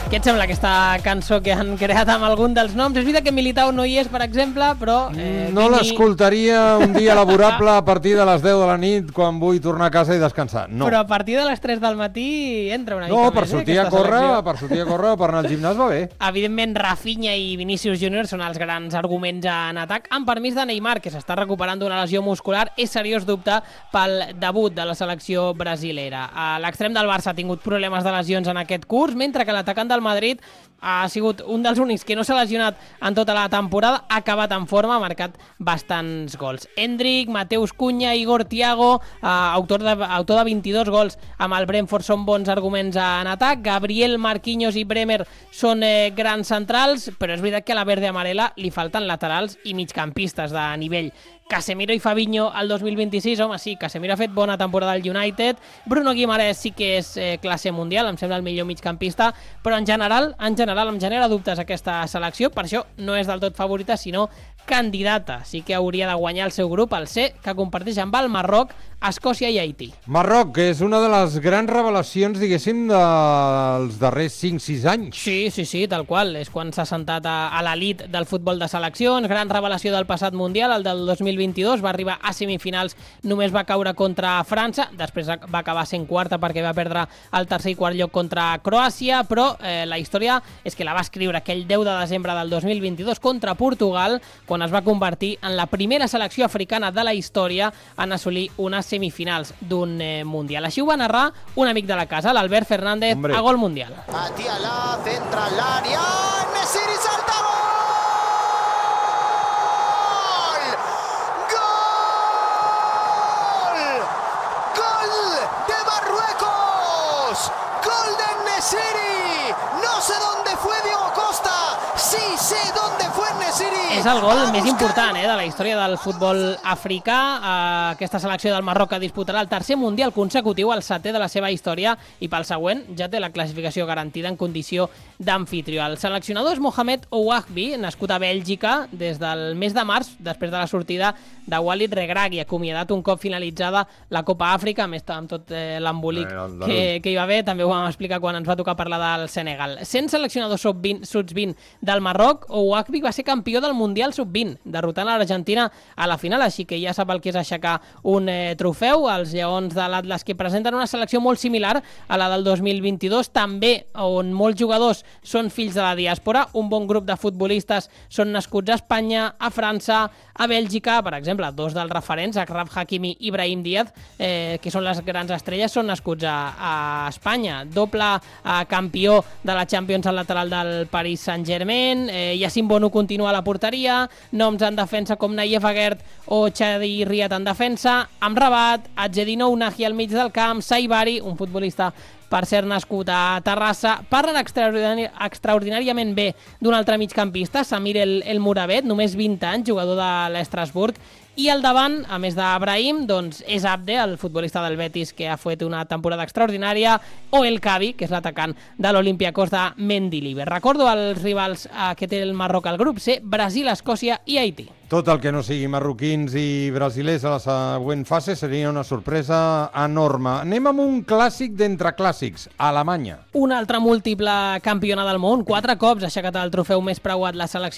Què et sembla aquesta cançó que han creat amb algun dels noms? És veritat que Militao no hi és, per exemple, però... No l'escoltaria un dia laborable a partir de les 10 de la nit quan vull tornar a casa i descansar. No. Però a partir de les 3 del matí entra una mica No, més, per sortir a córrer, o per anar al gimnàs va bé. Evidentment, Rafinha i Vinícius Júnior són els grans arguments en atac. Amb permís de Neymar, que s'està recuperant d'una lesió muscular, és seriós dubte pel debut de la selecció brasilera. L'extrem del Barça ha tingut problemes de lesions en aquest curs, mentre que l'atacant del Madrid ha sigut un dels únics que no s'ha lesionat en tota la temporada, ha acabat en forma, ha marcat bastants gols. Endrick, Mateus Cunha, Igor Thiago, autor de 22 gols amb el Brentford, són bons arguments en atac. Gabriel, Marquinhos i Bremer són grans centrals, però és veritat que a la verde amarela li falten laterals i migcampistes de nivell. Casemiro i Fabinho al 2026, home, sí, Casemiro ha fet bona temporada al United, Bruno Guimaraes sí que és classe mundial, em sembla el millor migcampista, però en general em genera dubtes aquesta selecció, per això no és del tot favorita, sinó candidata. Sí que hauria de guanyar el seu grup, el C, que comparteix amb el Marroc, Escòcia i Haití. Marroc, que és una de les grans revelacions, diguéssim, dels darrers 5-6 anys. Sí, tal qual. És quan s'ha sentat a l'elit del futbol de seleccions. Gran revelació del passat Mundial, el del 2022. Va arribar a semifinals, només va caure contra França. Després va acabar sent quarta perquè va perdre el tercer i quart lloc contra Croàcia, però la història és que la va escriure aquell 10 de desembre del 2022 contra Portugal, quan es va convertir en la primera selecció africana de la història en assolir unes semifinals d'un Mundial. Així ho va narrar un amic de la casa, l'Albert Fernández, a Gol Mundial. Atiala, centra al área, Nesiri salta, ¡gol! ¡Gol de Marruecos! ¡Gol de Nesiri! No sé dónde fue Diego Costa, sí sé dónde fue Nesiri. És el gol més important de la història del futbol africà. Aquesta selecció del Marroc disputarà el tercer Mundial consecutiu, el 7è de la seva història, i pel següent ja té la classificació garantida en condició d'amfitrió. El seleccionador és Mohamed Ouahbi, nascut a Bèlgica des del mes de març, després de la sortida de Walid Regragui, acomiadat un cop finalitzada la Copa Àfrica, a més amb tot l'embolic que hi va haver, també ho vam explicar quan ens va tocar parlar del Senegal. Sent seleccionador sub-20 del Marroc, Ouahbi va ser campió del Mundial sub-20, derrotant l'Argentina a la final, així que ja sap el que és aixecar un trofeu. Els lleons de l'Atlas, que presenten una selecció molt similar a la del 2022, també on molts jugadors són fills de la diàspora. Un bon grup de futbolistes són nascuts a Espanya, a França, a Bèlgica. Per exemple, dos dels referents, Achraf Hakimi i Brahim Díaz, que són les grans estrelles, són nascuts a Espanya. Doble campió de la Champions al lateral del Paris Saint-Germain. Yacine Bono continua a la porteria, noms en defensa com Nayef Aguerd o Chadi Riad en defensa, Amrabat, Adjedino Unahi al mig del camp, Saibari, un futbolista per ser nascut a Terrassa. Parlen extraordinàriament bé d'un altre migcampista, Samir El Mouravet, només 20 anys, jugador de l'Estrasburg. I al davant, a més d'Abrahim, doncs és Abde, el futbolista del Betis, que ha fet una temporada extraordinària, o El Kabi, que és l'atacant de l'Olympiacos de Mendilibar. Recordo els rivals que té el Marroc al grup C: Brasil, Escòcia i Haití. Tot el que no sigui marroquins i brasilers a la següent fase seria una sorpresa enorme. Anem amb un clàssic d'entre clàssics, Alemanya. Una altra múltiple campiona del món, 4 cops ha aixecat el trofeu més preuat la selecció